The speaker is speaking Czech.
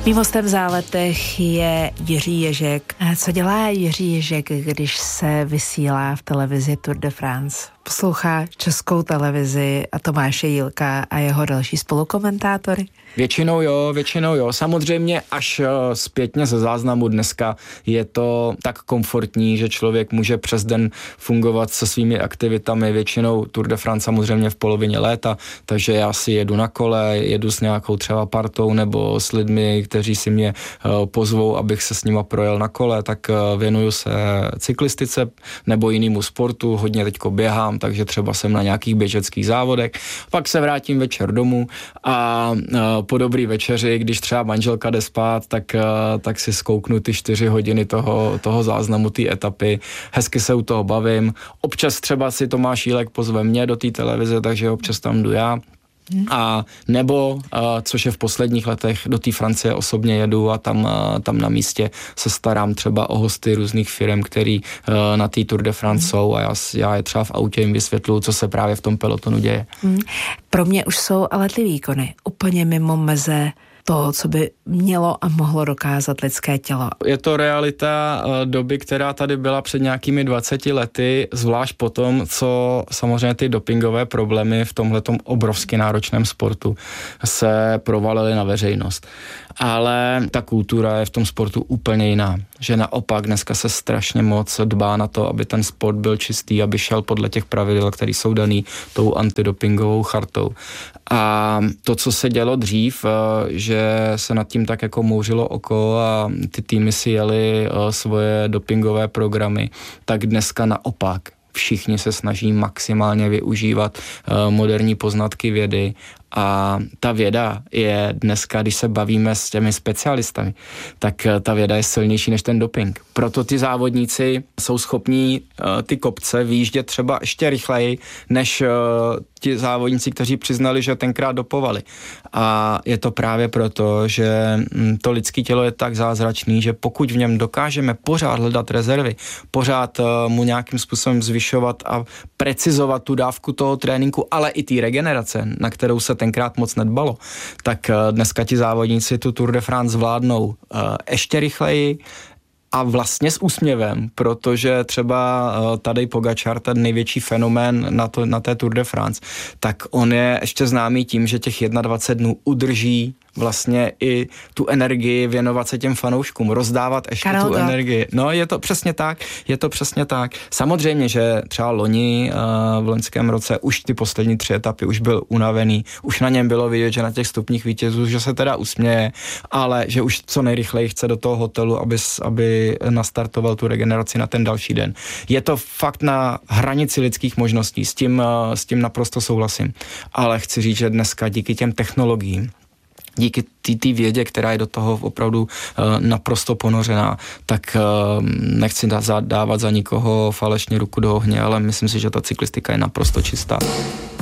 Mým hostem v Záletech je Jiří Ježek. Co dělá Jiří Ježek, když se vysílá v televizi Tour de France? Poslouchá Českou televizi a Tomáše Jílka a jeho další spolukomentátory? Většinou jo. Samozřejmě až zpětně ze záznamu dneska je to tak komfortní, že člověk může přes den fungovat se svými aktivitami. Většinou Tour de France samozřejmě v polovině léta, takže já si jedu na kole, jedu s nějakou třeba partou nebo s lidmi, kteří si mě pozvou, abych se s nima projel na kole, tak věnuju se cyklistice nebo jinému sportu, hodně teďko běhám, takže třeba jsem na nějakých běžeckých závodech, pak se vrátím večer domů a po dobrý večeři, když třeba manželka jde spát, tak si zkouknu ty 4 hodiny toho záznamu, té etapy, hezky se u toho bavím, občas třeba si Tomáš Jílek pozve mě do té televize, takže občas tam jdu já. A nebo, což je v posledních letech, do té Francie osobně jedu a tam na místě se starám třeba o hosty různých firm, který na té Tour de France jsou a já je třeba v autě jim vysvětluju, co se právě v tom pelotonu děje. Pro mě už jsou ale ty výkony úplně mimo meze toho, co by mělo a mohlo dokázat lidské tělo. Je to realita doby, která tady byla před nějakými 20 lety, zvlášť potom, co samozřejmě ty dopingové problémy v tomhletom obrovsky náročném sportu se provalily na veřejnost. Ale ta kultura je v tom sportu úplně jiná. Že naopak dneska se strašně moc dbá na to, aby ten sport byl čistý, aby šel podle těch pravidel, které jsou daný tou antidopingovou chartou. A to, co se dělo dřív, že se nad tím tak jako mouřilo oko a ty týmy si jeli svoje dopingové programy, tak dneska naopak všichni se snaží maximálně využívat moderní poznatky vědy. A ta věda je dneska, když se bavíme s těmi specialistami, tak ta věda je silnější než ten doping. Proto ty závodníci jsou schopní ty kopce vyjíždět třeba ještě rychleji, než ti závodníci, kteří přiznali, že tenkrát dopovali. A je to právě proto, že to lidské tělo je tak zázračný, že pokud v něm dokážeme pořád hledat rezervy, pořád mu nějakým způsobem zvyšovat a precizovat tu dávku toho tréninku, ale i té regenerace, na kterou se tenkrát moc nedbalo, tak dneska ti závodníci tu Tour de France zvládnou ještě rychleji a vlastně s úsměvem, protože třeba Tadej Pogačar, ten největší fenomén na té Tour de France, tak on je ještě známý tím, že těch 21 dnů udrží vlastně i tu energii věnovat se těm fanouškům, rozdávat ještě tu energii. No, je to přesně tak. Samozřejmě, že třeba loni v loňském roce už ty poslední 3 etapy už byl unavený, už na něm bylo vidět, že na těch stupních vítězů, že se teda usměje, ale že už co nejrychleji chce do toho hotelu, aby nastartoval tu regeneraci na ten další den. Je to fakt na hranici lidských možností, s tím naprosto souhlasím. Ale chci říct, že dneska díky těm technologiím, díky té vědě, která je do toho opravdu naprosto ponořená, tak nechci dávat za nikoho falešně ruku do ohně, ale myslím si, že ta cyklistika je naprosto čistá.